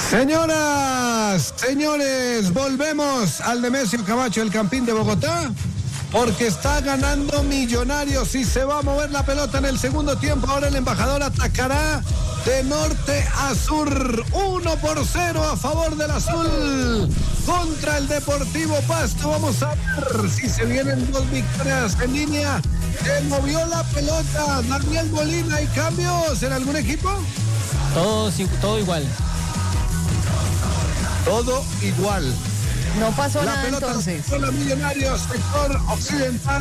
Señoras, señores, volvemos al Nemesio Camacho, el Campín de Bogotá, porque está ganando Millonarios y se va a mover la pelota en el segundo tiempo. Ahora el embajador atacará de norte a sur. 1-0 a favor del azul contra el Deportivo Pasto. Vamos a ver si se vienen dos victorias en línea. Se movió la pelota. Daniel Molina, ¿hay cambios en algún equipo? Todo igual. Todo igual. No pasó la nada pelota entonces. Con los Millonarios, sector occidental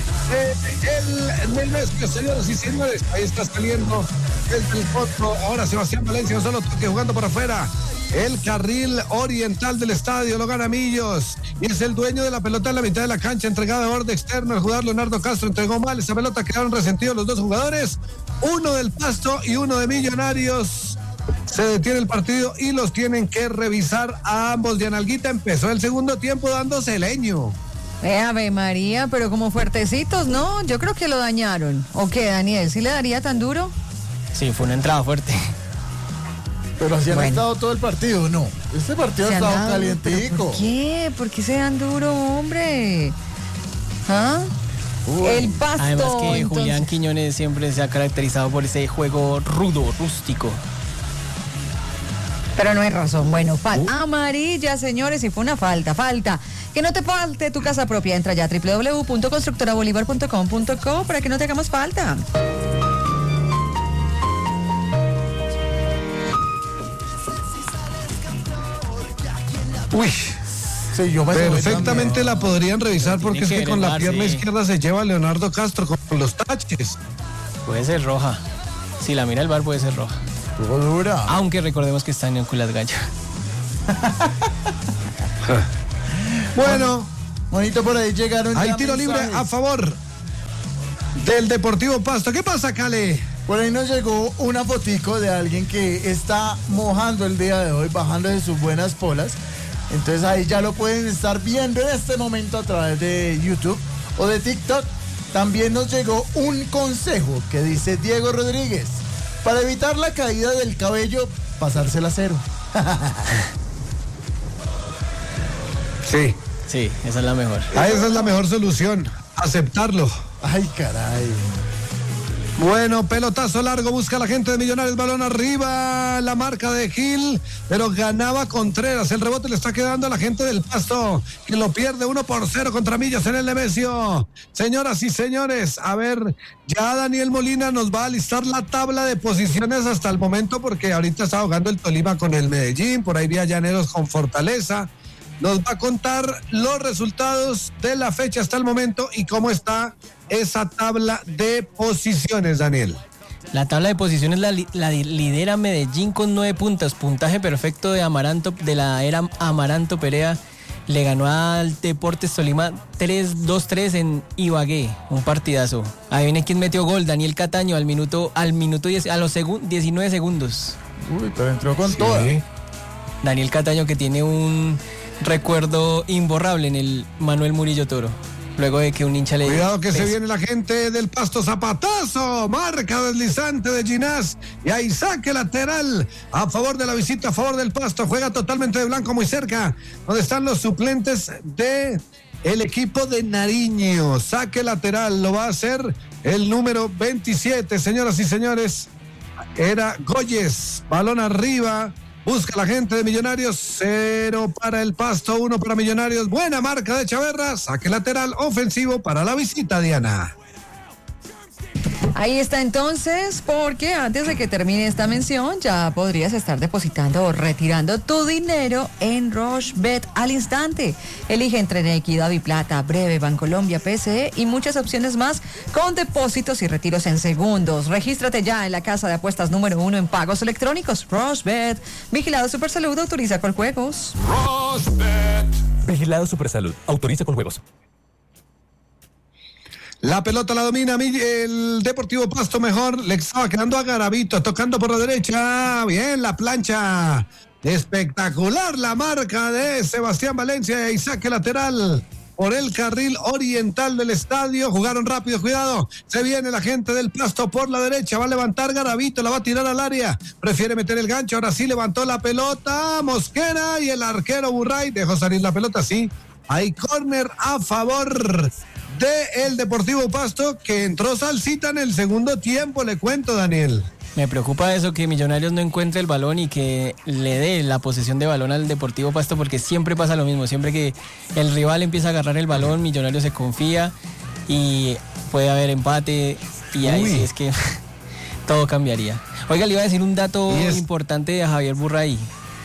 el Nemesio, señoras y señores. Ahí está saliendo el foto. Ahora Sebastián Valencia, no solo toque jugando por afuera. El carril oriental del estadio lo gana Millos y es el dueño de la pelota en la mitad de la cancha, entregada de borde externo. El jugador Leonardo Castro entregó mal esa pelota, quedaron resentidos los dos jugadores, uno del Pasto y uno de Millonarios. Se detiene el partido y los tienen que revisar a ambos. Dianalguita empezó el segundo tiempo dándose leño. Ave María, pero como fuertecitos, ¿no? Yo creo que lo dañaron. ¿O qué, Daniel? ¿Sí le daría tan duro? Sí, fue una entrada fuerte. Pero así han estado todo el partido, ¿no? Este partido ha estado calientico. ¿Por qué? ¿Por qué se dan duro, hombre? ¿Ah? El Pasto. Además que entonces... Julián Quiñones siempre se ha caracterizado por ese juego rudo, rústico. Pero no hay razón. Bueno, amarilla, señores, y fue una falta. Que no te falte tu casa propia. Entra ya a www.constructorabolivar.com.co para que no te hagamos falta. Uy, sí, yo me perfectamente la podrían revisar porque es que con la pierna izquierda se lleva a Leonardo Castro con los taches. Puede ser roja. Si la mira el VAR puede ser roja. Estuvo dura. Aunque recordemos que está en Culas Gallo. Bueno, bonito, por ahí llegaron. Hay tiro libre a favor del Deportivo Pasto. ¿Qué pasa, Cale? Por ahí nos llegó una fotico de alguien que está mojando el día de hoy, bajando de sus buenas polas. Entonces ahí ya lo pueden estar viendo en este momento a través de YouTube o de TikTok. También nos llegó un consejo que dice Diego Rodríguez: para evitar la caída del cabello, pasársela a cero. Sí. Sí, esa es la mejor. Esa es la mejor solución, aceptarlo. Ay, caray. Bueno, pelotazo largo, busca la gente de Millonarios, balón arriba, la marca de Gil, pero ganaba Contreras, el rebote le está quedando a la gente del Pasto, que lo pierde 1-0 contra Millos en el Nemesio. Señoras y señores, a ver, ya Daniel Molina nos va a listar la tabla de posiciones hasta el momento, porque ahorita está jugando el Tolima con el Medellín, por ahí vía Llaneros con Fortaleza. Nos va a contar los resultados de la fecha hasta el momento y cómo está esa tabla de posiciones, Daniel. La tabla de posiciones la lidera Medellín con 9 puntos, puntaje perfecto de Amaranto, de la era Amaranto Perea. Le ganó al Deportes Tolima 2-3 en Ibagué, un partidazo. Ahí viene quien metió gol, Daniel Cataño al minuto 10, a los 19 segundos. Uy, pero entró con toda. Daniel Cataño, que tiene un recuerdo imborrable en el Manuel Murillo Toro. Luego de que un hincha le... Cuidado que se viene la gente del Pasto, zapatazo, marca deslizante de Ginás, y ahí saque lateral a favor de la visita, a favor del Pasto, juega totalmente de blanco muy cerca, donde están los suplentes de el equipo de Nariño. Saque lateral, lo va a hacer el número 27, señoras y señores, era Goyes, balón arriba. Busca la gente de Millonarios, 0 para el Pasto, 1 para Millonarios. Buena marca de Chaverra, saque lateral ofensivo para la visita, Diana. Ahí está entonces, porque antes de que termine esta mención ya podrías estar depositando o retirando tu dinero en Rochebet al instante. Elige entre Nequi, DaviPlata, Breve, Bancolombia, PSE y muchas opciones más con depósitos y retiros en segundos. Regístrate ya en la casa de apuestas número 1 en pagos electrónicos. Rochebet, vigilado Supersalud, autoriza con juegos. Rochebet, vigilado Supersalud, autoriza con juegos. La pelota la domina el Deportivo Pasto mejor, le estaba quedando a Garavito, tocando por la derecha, bien la plancha, espectacular la marca de Sebastián Valencia y saque lateral por el carril oriental del estadio. Jugaron rápido, cuidado. Se viene la gente del Pasto por la derecha. Va a levantar Garavito, la va a tirar al área. Prefiere meter el gancho. Ahora sí levantó la pelota Mosquera y el arquero Burray dejó salir la pelota, sí. Hay córner a favor de el Deportivo Pasto, que entró salsita en el segundo tiempo, le cuento, Daniel. Me preocupa eso, que Millonarios no encuentre el balón y que le dé la posesión de balón al Deportivo Pasto, porque siempre pasa lo mismo. Siempre que el rival empieza a agarrar el balón, Millonarios se confía y puede haber empate y ahí sí es que todo cambiaría. Oiga, le iba a decir un dato importante de Javier Burray.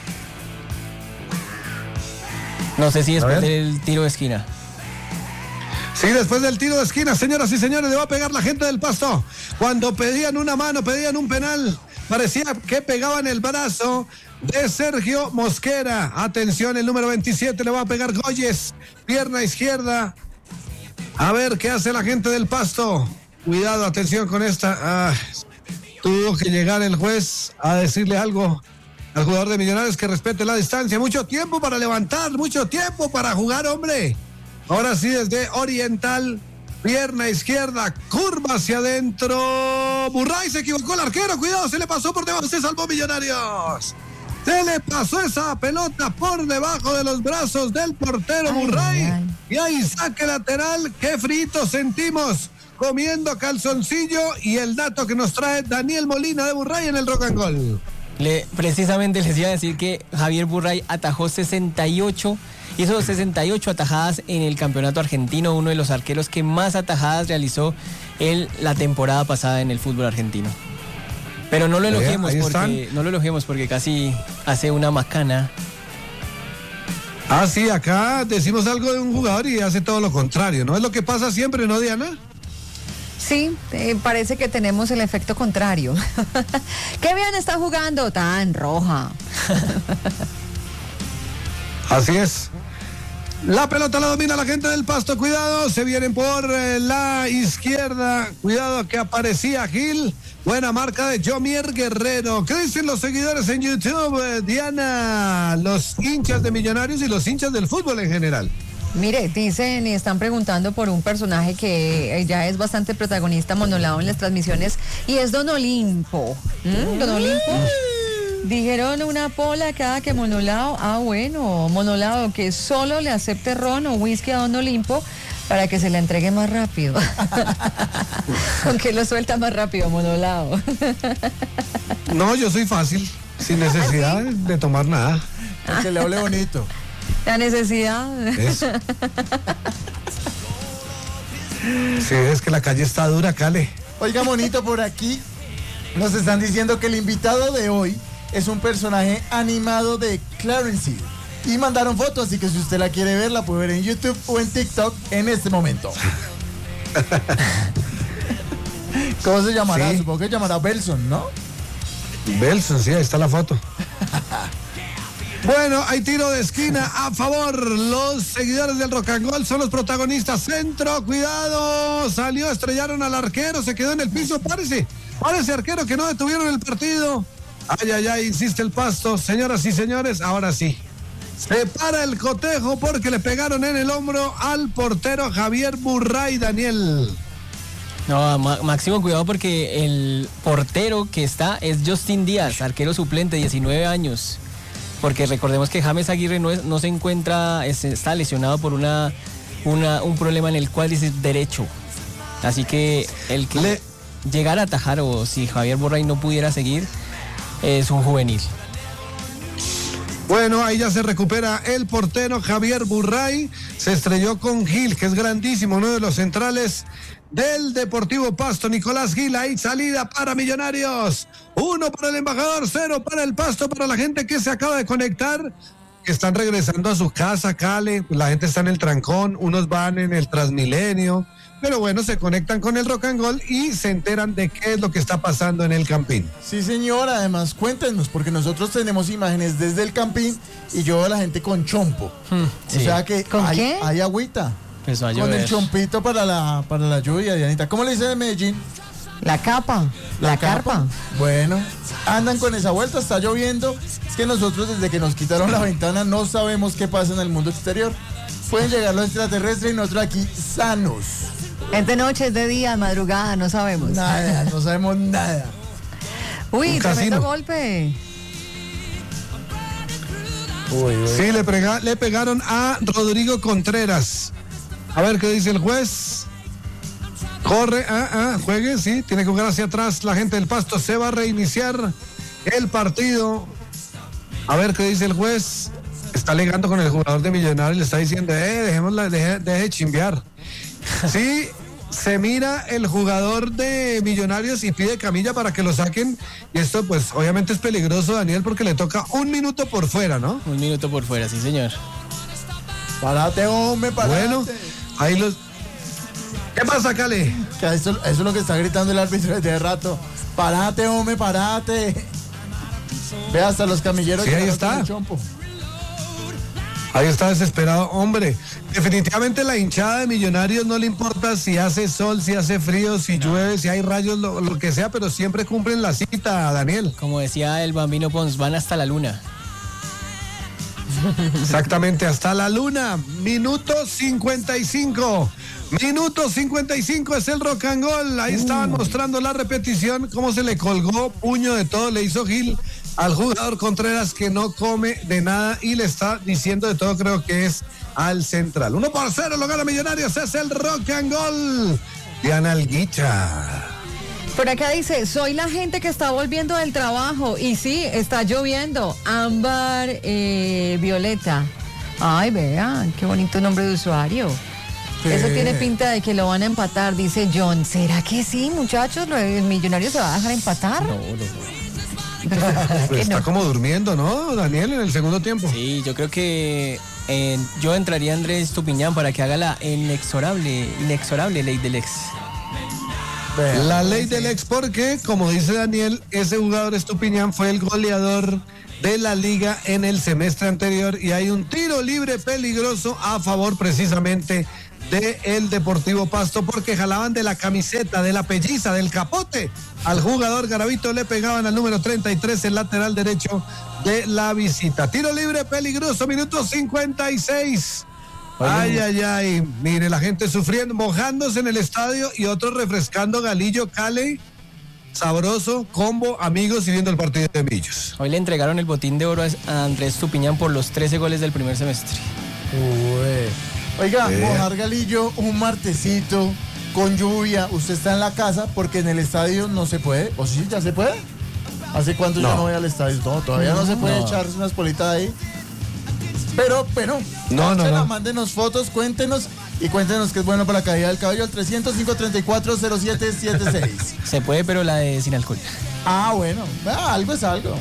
No sé si después del tiro de esquina. Sí, después del tiro de esquina, señoras y señores, le va a pegar la gente del Pasto. Cuando pedían una mano, pedían un penal, parecía que pegaban el brazo de Sergio Mosquera. Atención, el número 27 le va a pegar Goyes, pierna izquierda. A ver qué hace la gente del Pasto. Cuidado, atención con esta. Tuvo que llegar el juez a decirle algo al jugador de Millonarios, que respete la distancia. Mucho tiempo para levantar, mucho tiempo para jugar, hombre. Ahora sí, desde oriental, pierna izquierda, curva hacia adentro. Burray, se equivocó el arquero, cuidado, se le pasó por debajo, se salvó Millonarios. Se le pasó esa pelota por debajo de los brazos del portero Burray. Y ahí saque lateral, qué frito sentimos comiendo calzoncillo. Y el dato que nos trae Daniel Molina de Burray en el Rock and Roll. Precisamente les iba a decir que Javier Burray atajó 68 atajadas en el campeonato argentino, uno de los arqueros que más atajadas realizó la temporada pasada en el fútbol argentino. Pero no lo elogiemos porque casi hace una macana. Sí, acá decimos algo de un jugador y hace todo lo contrario, ¿no? Es lo que pasa siempre, ¿no, Diana? Sí, parece que tenemos el efecto contrario. ¡Qué bien está jugando! Tan roja. Así es. La pelota la domina la gente del Pasto, cuidado, se vienen por la izquierda, cuidado que aparecía Gil, buena marca de Jomier Guerrero. ¿Qué dicen los seguidores en YouTube, Diana? Los hinchas de Millonarios y los hinchas del fútbol en general. Mire, dicen y están preguntando por un personaje que ya es bastante protagonista, monolado en las transmisiones, y es Don Olimpo. Don Olimpo. Dijeron una pola cada que Monolao. Bueno, Monolao, que solo le acepte ron o whisky a Don Olimpo para que se le entregue más rápido. Con que lo suelta más rápido, Monolao. No, yo soy fácil, sin necesidad de tomar nada. Que le hable bonito. La necesidad. Eso. Sí, es que la calle está dura, Cale. Oiga, monito, por aquí nos están diciendo que el invitado de hoy es un personaje animado de Clarence Hill. Y mandaron fotos, así que si usted la quiere ver, la puede ver en YouTube o en TikTok en este momento. ¿Cómo se llamará? Sí. Supongo que se llamará Belson, ¿no? Belson, sí, ahí está la foto. Bueno, hay tiro de esquina a favor. Los seguidores del Rock and Roll son los protagonistas. Centro, cuidado. Salió, estrellaron al arquero, se quedó en el piso. Parece arquero que no detuvieron el partido. Ay, insiste el Pasto. Señoras y señores, ahora sí. Se para el cotejo porque le pegaron en el hombro al portero Javier Burray, Daniel. No, máximo cuidado porque el portero que está es Justin Díaz, arquero suplente, 19 años. Porque recordemos que James Aguirre no se encuentra, está lesionado por un problema en el cuádriceps derecho. Así que el que llegara a atajar, o si Javier Burray no pudiera seguir, es un juvenil. Bueno, ahí ya se recupera el portero Javier Burray. Se estrelló con Gil, que es grandísimo, uno de los centrales del Deportivo Pasto. Nicolás Gil, ahí salida para Millonarios. 1 para el embajador, 0 para el Pasto, para la gente que se acaba de conectar, que están regresando a su casa, Cale. La gente está en el trancón, unos van en el Transmilenio, pero bueno, se conectan con el Rock and Roll y se enteran de qué es lo que está pasando en el Campín. Sí, señor, además cuéntenos, porque nosotros tenemos imágenes desde el Campín y yo veo a la gente con chompo. Sí. O sea que hay agüita. Pues con el chompito para la lluvia, Dianita. ¿Cómo le dicen en Medellín? La capa, la carpa. Bueno, andan con esa vuelta, está lloviendo. Es que nosotros desde que nos quitaron la ventana no sabemos qué pasa en el mundo exterior. pueden llegar los extraterrestres y nosotros aquí sanos. Es de noche, es de día, madrugada, no sabemos. Nada, no sabemos nada. Uy, Un tremendo casino. golpe. Sí, le pegaron a Rodrigo Contreras. A ver qué dice el juez. Corre, juegue, sí, tiene que jugar hacia atrás. La gente del Pasto se va a reiniciar el partido. A ver qué dice el juez. Está alegando con el jugador de Millonarios, le está diciendo, deje de chimbear. Sí, se mira el jugador de Millonarios y pide camilla para que lo saquen. Y esto, pues, obviamente es peligroso, Daniel, porque le toca 1 minuto por fuera, ¿no? 1 minuto por fuera, sí, señor. Párate, hombre, párate. Bueno, ahí los... ¿Qué pasa, Cale? Que eso es lo que está gritando el árbitro desde hace rato. Párate, hombre, párate. Ve, hasta los camilleros. Sí, ahí llegaron está. con el chompo. Ahí está desesperado, hombre. Definitivamente la hinchada de Millonarios no le importa si hace sol, si hace frío, si llueve, si hay rayos, lo que sea, pero siempre cumplen la cita, Daniel. Como decía el Bambino Pons, van hasta la luna. Exactamente, hasta la luna. Minuto 55. Minuto 55 es el rock and roll. Ahí estaban mostrando la repetición, cómo se le colgó, puño de todo, le hizo Gil al jugador Contreras, que no come de nada y le está diciendo de todo, creo que es al central. 1-0 lo gana Millonarios, es el rock and roll. Diana Alguicha. Por acá dice, soy la gente que está volviendo del trabajo. Y sí, está lloviendo. Ámbar Violeta. Ay, vean, qué bonito nombre de usuario. Eso tiene pinta de que lo van a empatar, dice John. ¿Será que sí, muchachos? ¿El Millonario se va a dejar empatar? No. Pues está como durmiendo, ¿no, Daniel, en el segundo tiempo? Sí, yo creo que yo entraría a Andrés Tupiñán para que haga la inexorable ley del ex. La ley del ex, porque, como dice Daniel, ese jugador Estupiñán fue el goleador de la liga en el semestre anterior y hay un tiro libre peligroso a favor precisamente de el Deportivo Pasto, porque jalaban de la camiseta, de la pelliza, del capote al jugador Garavito, le pegaban al número 33, el lateral derecho de la visita. Tiro libre peligroso, minuto 56. Ay, mire, la gente sufriendo, mojándose en el estadio y otros refrescando Galillo, Cale, sabroso, combo, amigos y viendo el partido de Millos. Hoy le entregaron el botín de oro a Andrés Tupiñán por los 13 goles del primer semestre. Oiga, mojar Galillo un martesito con lluvia, usted está en la casa porque en el estadio no se puede, ¿o sí? ¿Ya se puede? ¿Hace cuánto yo no voy al estadio? No, todavía no se puede echarse unas politas ahí. Pero, no. Mándenos fotos, cuéntenos que es bueno para la caída del cabello al 300-534-0776. Se puede, pero la de sin alcohol. Ah, bueno, algo es algo.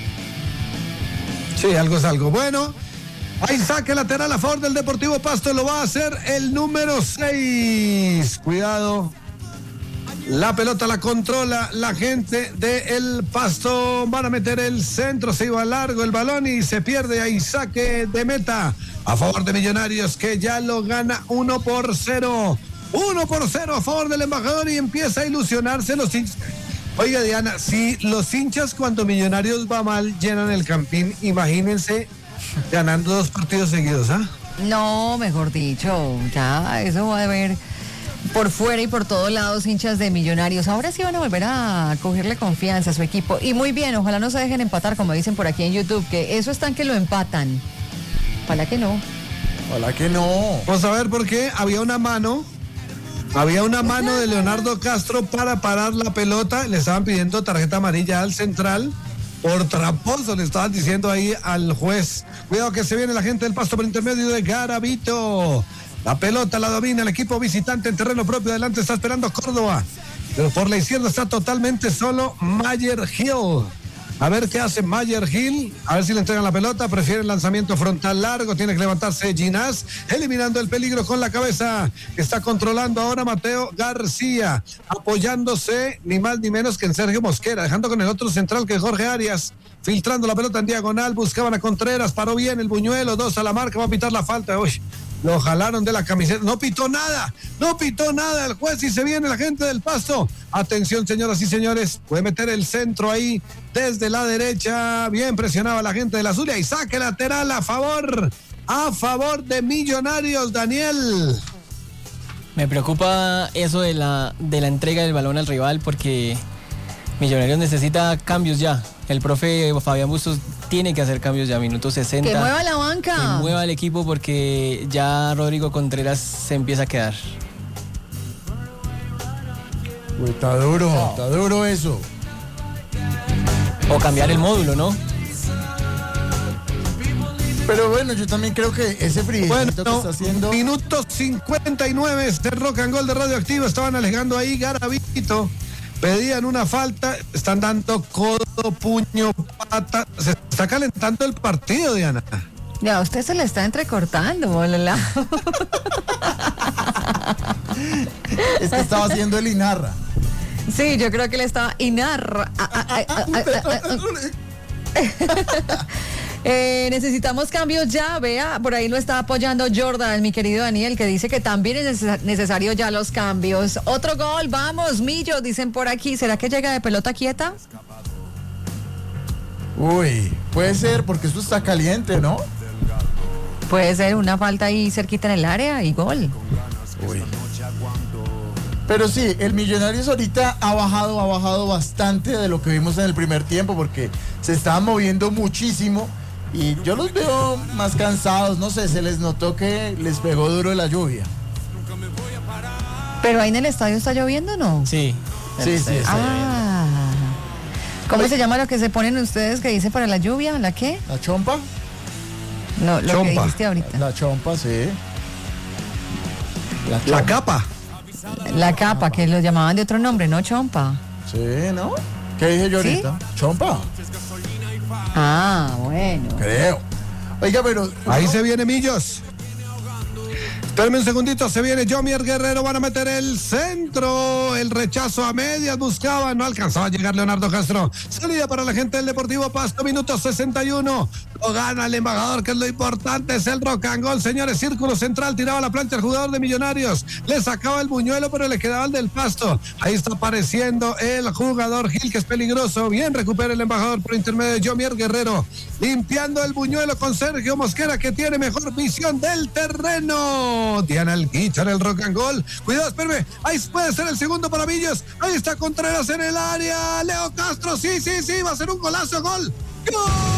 Sí, algo es algo. Bueno, hay saque lateral a favor del Deportivo Pasto, lo va a hacer el número 6. Cuidado. La pelota la controla la gente del Pasto. Van a meter el centro, se iba largo el balón y se pierde. Ahí saque de meta a favor de Millonarios, que ya lo gana 1-0. 1-0 a favor del embajador y empieza a ilusionarse los hinchas. Oiga, Diana, si los hinchas cuando Millonarios va mal llenan el Campín, imagínense ganando 2 partidos seguidos, ¿ah? No, mejor dicho, ya eso va a haber por fuera y por todos lados hinchas de Millonarios. Ahora sí van a volver a cogerle confianza a su equipo. Y muy bien, ojalá no se dejen empatar, como dicen por aquí en YouTube, que eso están que lo empatan. Ojalá que no. Ojalá que no. Vamos a ver por qué había una mano de Leonardo Castro para parar la pelota. Le estaban pidiendo tarjeta amarilla al central. Por tramposo le estaban diciendo ahí al juez. Cuidado que se viene la gente del Pasto por intermedio de Garavito. La pelota la domina el equipo visitante en terreno propio. Adelante está esperando Córdoba. Pero por la izquierda está totalmente solo Mayer Hill. A ver qué hace Mayer Hill. A ver si le entregan la pelota. Prefiere el lanzamiento frontal largo. Tiene que levantarse Ginás. Eliminando el peligro con la cabeza. Está controlando ahora Mateo García. Apoyándose ni más ni menos que en Sergio Mosquera. Dejando con el otro central que es Jorge Arias. Filtrando la pelota en diagonal. Buscaban a Contreras. Paró bien el Buñuelo. 2 a la marca. Va a pitar la falta. Uy. Lo jalaron de la camiseta, no pitó nada el juez y se viene la gente del Pasto. Atención, señoras y señores, puede meter el centro ahí desde la derecha, bien presionaba la gente de la Zulia y saque lateral a favor a favor de Millonarios, Daniel. Me preocupa eso de la entrega del balón al rival porque Millonarios necesita cambios ya. El profe Fabián Bustos tiene que hacer cambios ya, minuto 60. Que mueva la banca. Que mueva el equipo porque ya Rodrigo Contreras se empieza a quedar. Uy, está duro eso. O cambiar el módulo, ¿no? Pero bueno, yo también creo que ese frío Bueno, que está haciendo... minuto 59 de Rock and Gold de Radioactivo. Estaban alegando ahí Garavito. Pedían una falta. Están dando codo, puño, pata. Se está calentando el partido, Diana. Ya, usted se le está entrecortando, bolala. Es que estaba haciendo el Inarra. Sí, yo creo que le estaba Inarra. Necesitamos cambios ya, vea, por ahí lo está apoyando Jordan, mi querido Daniel, que dice que también es necesario ya los cambios. Otro gol, vamos, Millo, dicen por aquí. ¿Será que llega de pelota quieta? Uy, puede ser, porque esto está caliente, ¿no? Puede ser una falta ahí cerquita en el área y gol. Uy. Pero sí, el Millonarios ahorita ha bajado bastante de lo que vimos en el primer tiempo, porque se estaban moviendo muchísimo y yo los veo más cansados, no sé, se les notó que les pegó duro la lluvia. Pero ahí en el estadio está lloviendo, ¿no? Sí. Sí. ¿Cómo se llama lo que se ponen ustedes que dice para la lluvia? ¿La qué? ¿La chompa? No, lo Chompa. que dijiste ahorita. La chompa, sí. La capa. La capa, que lo llamaban de otro nombre, ¿no? Chompa. Sí, ¿no? ¿Qué dije yo ¿Sí? ahorita? ¿Chompa? Ah, bueno. Creo. Oiga, pero... Ahí se viene Millos. Espérame un segundito, se viene Jomier Guerrero, van a meter el centro, el rechazo a medias, buscaba, no alcanzaba a llegar Leonardo Castro. Salida para la gente del Deportivo Pasto, minuto 61. Lo gana el embajador, que es lo importante, es el Rock and Gold, señores. Círculo central, tiraba la plancha el jugador de Millonarios. Le sacaba el buñuelo, pero le quedaba el del Pasto. Ahí está apareciendo el jugador Gil, que es peligroso. Bien, recupera el embajador por intermedio de Jomier Guerrero. Limpiando el buñuelo con Sergio Mosquera, que tiene mejor visión del terreno. Diana Alquicha en el Rock and Gold. Cuidado, espérame. Ahí puede ser el segundo para Millos. Ahí está Contreras en el área. Leo Castro, sí. Va a ser un golazo, gol. ¡Gol!